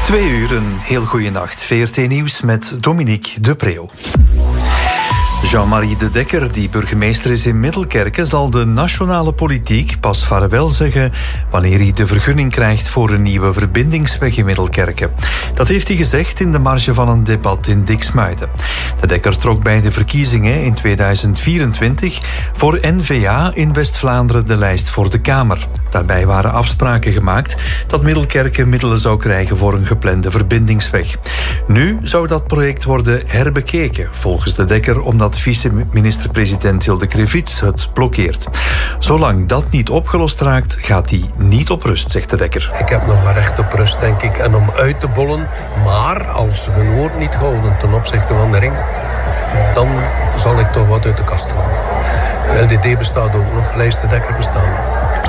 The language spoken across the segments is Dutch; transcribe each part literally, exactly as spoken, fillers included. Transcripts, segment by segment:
Twee uur, een heel goede nacht. V R T Nieuws met Dominique de Preeuw. Jean-Marie De Dekker, die burgemeester is in Middelkerke, zal de nationale politiek pas vaarwel zeggen wanneer hij de vergunning krijgt voor een nieuwe verbindingsweg in Middelkerke. Dat heeft hij gezegd in de marge van een debat in Diksmuiden. De Dekker trok bij de verkiezingen in tweeduizend vierentwintig voor N V A in West-Vlaanderen de lijst voor de Kamer. Daarbij waren afspraken gemaakt dat Middelkerke middelen zou krijgen voor een geplande verbindingsweg. Nu zou dat project worden herbekeken, volgens De Dekker, omdat vice-minister-president Hilde Krevits het blokkeert. Zolang dat niet opgelost raakt, gaat hij niet op rust, zegt De Dekker. Ik heb nog maar recht op rust, denk ik, en om uit te bollen. Maar als hun woord niet gehouden ten opzichte van de ring, dan zal ik toch wat uit de kast halen. L D D bestaat ook nog, lijst De Dekker bestaat.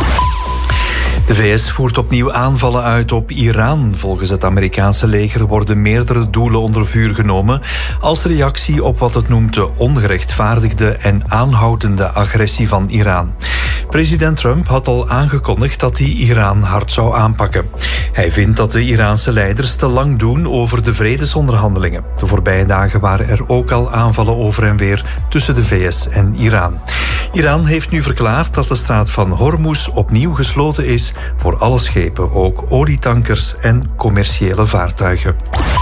De V S voert opnieuw aanvallen uit op Iran. Volgens het Amerikaanse leger worden meerdere doelen onder vuur genomen als reactie op wat het noemt de ongerechtvaardigde en aanhoudende agressie van Iran. President Trump had al aangekondigd dat hij Iran hard zou aanpakken. Hij vindt dat de Iraanse leiders te lang doen over de vredesonderhandelingen. De voorbije dagen waren er ook al aanvallen over en weer tussen de V S en Iran. Iran heeft nu verklaard dat de straat van Hormuz opnieuw gesloten is voor alle schepen, ook olietankers en commerciële vaartuigen.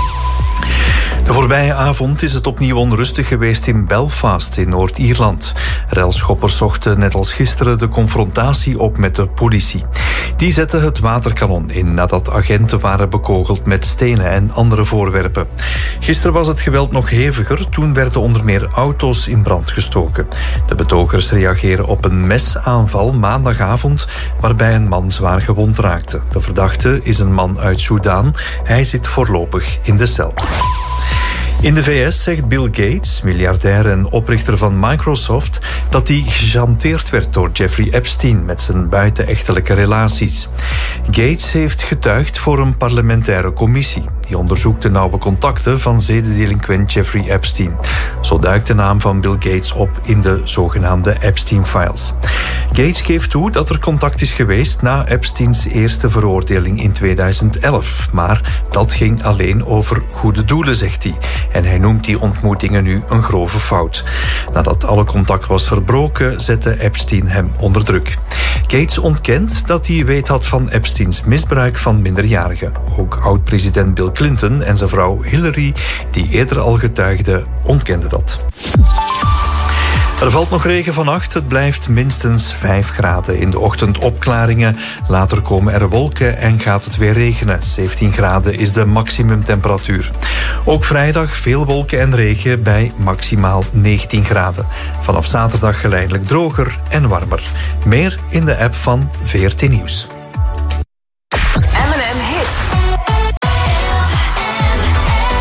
De voorbije avond is het opnieuw onrustig geweest in Belfast in Noord-Ierland. Relschoppers zochten net als gisteren de confrontatie op met de politie. Die zetten het waterkanon in nadat agenten waren bekogeld met stenen en andere voorwerpen. Gisteren was het geweld nog heviger, toen werden onder meer auto's in brand gestoken. De betogers reageren op een mesaanval maandagavond waarbij een man zwaar gewond raakte. De verdachte is een man uit Soedan. Hij zit voorlopig in de cel. In de V S zegt Bill Gates, miljardair en oprichter van Microsoft, dat hij gechanteerd werd door Jeffrey Epstein met zijn buitenechtelijke relaties. Gates heeft getuigd voor een parlementaire commissie. Die onderzoekt de nauwe contacten van zedendelinquent Jeffrey Epstein. Zo duikt de naam van Bill Gates op in de zogenaamde Epstein-files. Gates geeft toe dat er contact is geweest na Epsteins eerste veroordeling in tweeduizend elf. Maar dat ging alleen over goede doelen, zegt hij. En hij noemt die ontmoetingen nu een grove fout. Nadat alle contact was verbroken, zette Epstein hem onder druk. Gates ontkent dat hij weet had van Epsteins misbruik van minderjarigen. Ook oud-president Bill Clinton en zijn vrouw Hillary, die eerder al getuigden, ontkenden dat. Er valt nog regen vannacht. Het blijft minstens vijf graden. In de ochtend opklaringen. Later komen er wolken en gaat het weer regenen. zeventien graden is de maximumtemperatuur. Ook vrijdag veel wolken en regen bij maximaal negentien graden. Vanaf zaterdag geleidelijk droger en warmer. Meer in de app van V R T Nieuws. M en M Hits.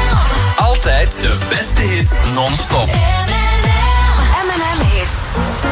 Altijd de beste hits non-stop. M en M Hits.